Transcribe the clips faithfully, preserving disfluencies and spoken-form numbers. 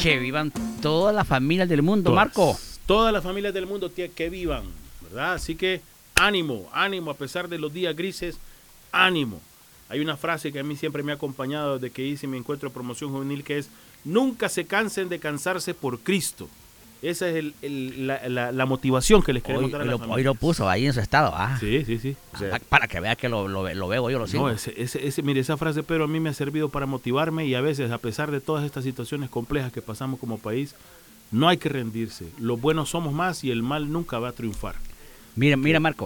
Que vivan todas las familias del mundo, Todas, Marco. Todas las familias del mundo tía, que vivan, ¿verdad? Así que ánimo, ánimo, a pesar de los días grises, ánimo. Hay una frase que a mí siempre me ha acompañado desde que hice mi encuentro de promoción juvenil, que es: nunca se cansen de cansarse por Cristo. Esa es el, el, la, la, la motivación que les queremos Hoy, dar a hoy las lo, familias. hoy lo puso ahí en su estado. Ah. Sí, sí, sí. O sea, Ah, para que vea que lo, lo, lo veo, yo lo sigo. no, ese, ese, ese, mire, esa frase, pero a mí me ha servido para motivarme, y a veces, a pesar de todas estas situaciones complejas que pasamos como país, no hay que rendirse. Los buenos somos más y el mal nunca va a triunfar. Mira, mira, Marco.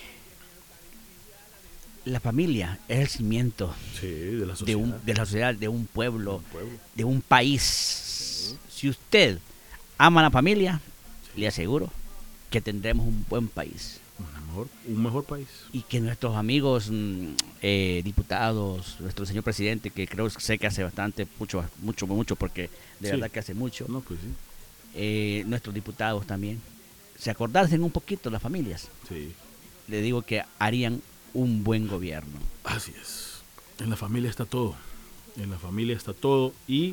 La familia es el cimiento Sí, de la de, sociedad. un, de la sociedad, de un pueblo, Un pueblo. de un país. Si usted ama a la familia, le aseguro que tendremos un buen país. Un mejor, un mejor país. Y que nuestros amigos mm, eh, diputados, nuestro señor presidente, que creo sé que hace bastante, mucho, mucho, mucho, porque de Sí. verdad que hace mucho, No, pues sí. eh, nuestros diputados también, se acordasen un poquito las familias, Sí, le digo que harían un buen gobierno. así es. En la familia está todo. En la familia está todo, y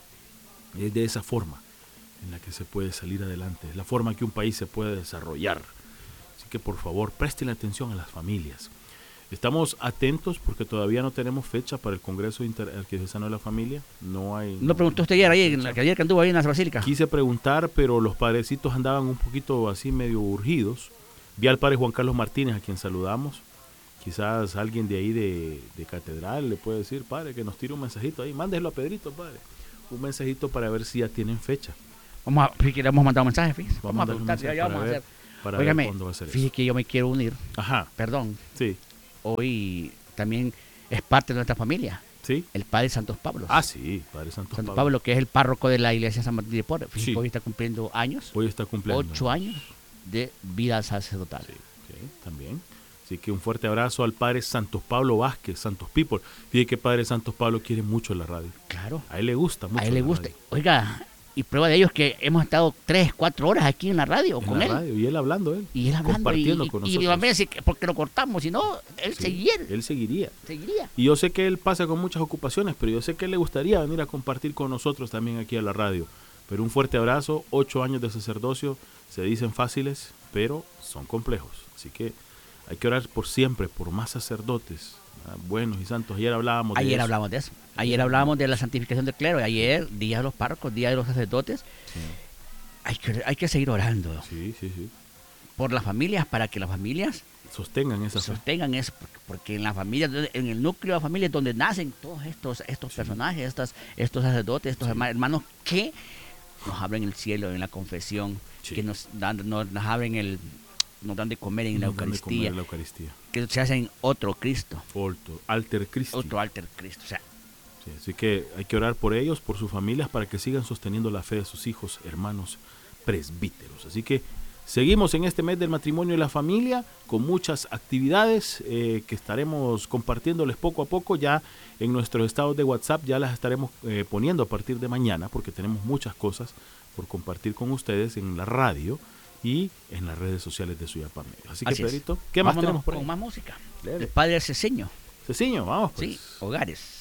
es de esa forma en la que se puede salir adelante. Es la forma que un país se puede desarrollar. Así que por favor, presten atención a las familias. Estamos atentos porque todavía no tenemos fecha para el Congreso Interarquidiocesano de la Familia. No hay. ¿No preguntó usted ayer, ahí, en la- que ayer que anduvo ahí en la basílica? Quise preguntar, pero los padrecitos andaban un poquito así medio urgidos. Vi al padre Juan Carlos Martínez, a quien saludamos. Quizás alguien de ahí de, de Catedral le puede decir: padre, que nos tire un mensajito ahí. Mándeselo a Pedrito, padre. Un mensajito para ver si ya tienen fecha. Vamos a, fíjate que le hemos mandado un mensaje, fíjese. Vamos Vamos, a a darle un preguntar, ya, mensaje ya vamos para a ver- hacer. Para ver Óigame, cuándo va a ser fíjese eso. que yo me quiero unir, Ajá, perdón, sí, hoy también es parte de nuestra familia, sí. el padre Santos Pablo. Ah, sí, padre Santos Santo Pablo. Pablo, que es el párroco de la iglesia San Martín de Porres. Fíjese Sí. que hoy está cumpliendo años, Hoy está cumpliendo. ocho años de vida sacerdotal. Sí, sí, también. Así que un fuerte abrazo al padre Santos Pablo Vázquez, Santos People. Fíjate que padre Santos Pablo quiere mucho la radio. Claro, A él le gusta mucho. a él le la gusta. radio. Oiga, y prueba de ello es que hemos estado tres, cuatro horas aquí en la radio En con la él. radio, y él hablando, él. Y él hablando, y, compartiendo y, con y nosotros. a veces que- porque lo cortamos, si no, él Sí, seguiría, Él seguiría. seguiría. Y yo sé que él pasa con muchas ocupaciones, pero yo sé que él le gustaría venir a compartir con nosotros también aquí a la radio. Pero un fuerte abrazo. Ocho años de sacerdocio se dicen fáciles, pero son complejos. Así que hay que orar por siempre, por más sacerdotes, ¿verdad? Buenos y santos. Ayer hablábamos de Ayer eso. hablamos de eso. Ayer hablábamos de la santificación del clero. Y ayer, Día de los Párrocos, Día de los Sacerdotes. Sí, Hay que, hay que seguir orando sí, sí, sí. por las familias, para que las familias Sostengan esa fe. sostengan eso. Porque, porque en la familia, en el núcleo de la familia es donde nacen todos estos, estos Sí. personajes, estas, estos sacerdotes, estos Sí. herma- hermanos que nos abren el cielo en la confesión, Sí. que nos dan, nos, nos abren el, nos dan de comer en la Nos dan de comer Eucaristía, en la Eucaristía. que se hacen otro Cristo, Otro, alter Christi. otro alter Cristo. O sea, Sí, así que hay que orar por ellos, por sus familias, para que sigan sosteniendo la fe de sus hijos, hermanos presbíteros. Así que seguimos en este mes del matrimonio y la familia con muchas actividades eh, que estaremos compartiéndoles poco a poco. Ya en nuestros estados de WhatsApp ya las estaremos eh, poniendo a partir de mañana, porque tenemos muchas cosas por compartir con ustedes en la radio y en las redes sociales de Suyapam Medios. Así que, Así es. Pedrito, ¿qué más vámonos tenemos por ahí? con más música. Dele. El padre Ceseño, Ceciño, vamos pues. sí, Hogares.